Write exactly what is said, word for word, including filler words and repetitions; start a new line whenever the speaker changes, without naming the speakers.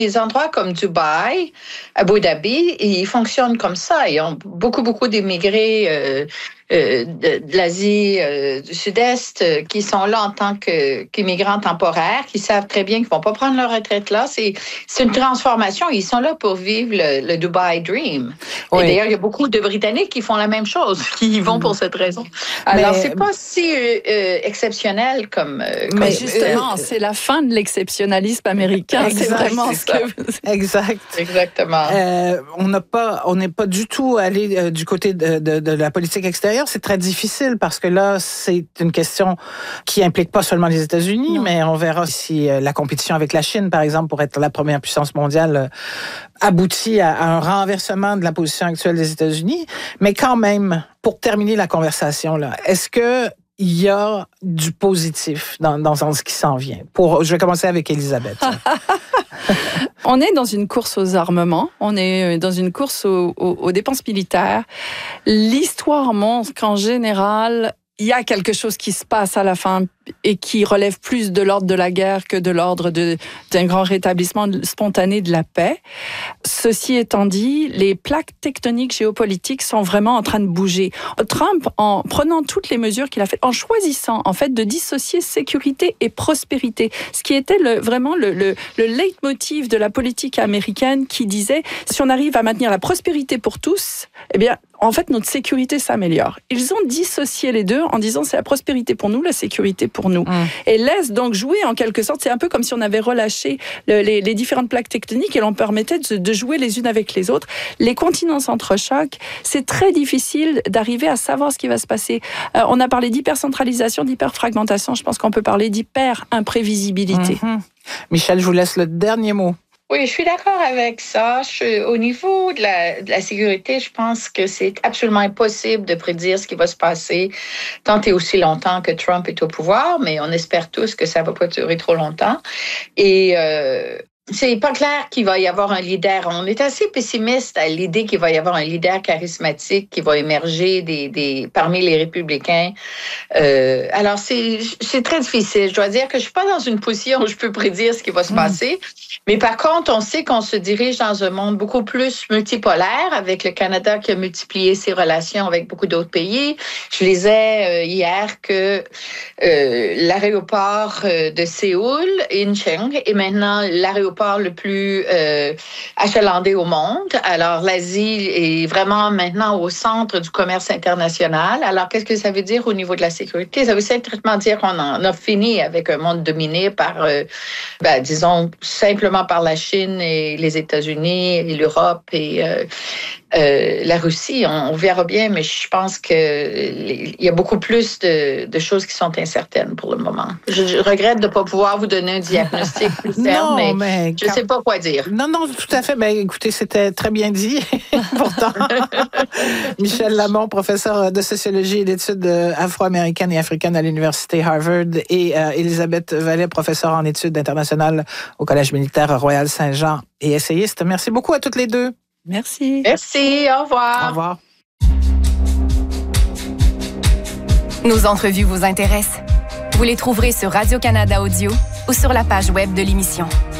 Les endroits comme Dubaï, Abu Dhabi, ils fonctionnent comme ça. Ils ont beaucoup, beaucoup d'immigrés euh, euh, de, de l'Asie euh, du Sud-Est euh, qui sont là en tant que, qu'immigrants temporaires, qui savent très bien qu'ils ne vont pas prendre leur retraite là. C'est, c'est une transformation. Ils sont là pour vivre le, le Dubai Dream. Oui. Et d'ailleurs, il y a beaucoup de Britanniques qui font la même chose, qui y vont pour cette raison. Alors, Mais, c'est pas si euh, euh, exceptionnel comme... Euh, comme
Mais justement, euh, c'est la fin de l'exceptionnalisme américain.
Exact,
c'est vraiment
c'est
ce que...
Exact.
Exactement.
Euh, on n'a pas, on n'est pas du tout allé euh, du côté de, de, de la politique extérieure. C'est très difficile parce que là, c'est une question qui implique pas seulement les États-Unis, non. mais on verra si euh, la compétition avec la Chine, par exemple, pour être la première puissance mondiale, euh, aboutit à, à un renversement de la position actuelle des États-Unis. Mais quand même, pour terminer la conversation là, est-ce que il y a du positif dans, dans, dans ce qui s'en vient? Pour, je vais commencer avec Elisabeth.
On est dans une course aux armements, on est dans une course aux, aux, aux dépenses militaires. L'histoire montre qu'en général, il y a quelque chose qui se passe à la fin et qui relève plus de l'ordre de la guerre que de l'ordre de, d'un grand rétablissement spontané de la paix. Ceci étant dit, les plaques tectoniques géopolitiques sont vraiment en train de bouger. Trump, en prenant toutes les mesures qu'il a faites, en choisissant en fait de dissocier sécurité et prospérité, ce qui était le, vraiment le, le, le leitmotiv de la politique américaine qui disait si on arrive à maintenir la prospérité pour tous, eh bien en fait, notre sécurité s'améliore. Ils ont dissocié les deux en disant c'est la prospérité pour nous, la sécurité pour nous. Mmh. Et laisse donc jouer en quelque sorte, c'est un peu comme si on avait relâché le, les, les différentes plaques tectoniques et l'on permettait de, de jouer les unes avec les autres. Les continents s'entrechoquent. C'est très difficile d'arriver à savoir ce qui va se passer. Euh, on a parlé d'hypercentralisation, d'hyperfragmentation. Je pense qu'on peut parler d'hyper-imprévisibilité.
Mmh. Michel, je vous laisse le dernier mot.
Oui, je suis d'accord avec ça. Je, au niveau de la, de la sécurité, je pense que c'est absolument impossible de prédire ce qui va se passer tant et aussi longtemps que Trump est au pouvoir, mais on espère tous que ça ne va pas durer trop longtemps. Et euh, c'est pas clair qu'il va y avoir un leader. On est assez pessimiste à l'idée qu'il va y avoir un leader charismatique qui va émerger des, des, parmi les républicains. Euh, alors, c'est, c'est très difficile. Je dois dire que je suis pas dans une position où je peux prédire ce qui va se mmh. passer. Mais par contre, on sait qu'on se dirige dans un monde beaucoup plus multipolaire avec le Canada qui a multiplié ses relations avec beaucoup d'autres pays. Je lisais euh, hier que euh, l'aéroport de Séoul, Incheon, est maintenant l'aéroport le plus euh, achalandé au monde. Alors, l'Asie est vraiment maintenant au centre du commerce international. Alors, qu'est-ce que ça veut dire au niveau de la sécurité? Ça veut certainement dire qu'on en a fini avec un monde dominé par, euh, ben, disons, simplement par la Chine et les États-Unis et l'Europe et euh, euh, la Russie. On, on verra bien, mais je pense qu'il y a beaucoup plus de, de choses qui sont incertaines pour le moment. Je, je regrette de ne pas pouvoir vous donner un diagnostic plus ferme, mais, mais je ne sais pas quoi dire.
Non, non, tout à fait. Mais écoutez, c'était très bien dit. Pourtant, Michel Lamont, professeur de sociologie et d'études afro-américaines et africaines à l'Université Harvard, et euh, Elisabeth Vallet, professeure en études internationales au Collège militaire Royal Saint-Jean et essayiste. Merci beaucoup à toutes les deux.
Merci.
Merci. Au revoir.
Au revoir.
Nos entrevues vous intéressent? Vous les trouverez sur Radio-Canada Audio ou sur la page web de l'émission.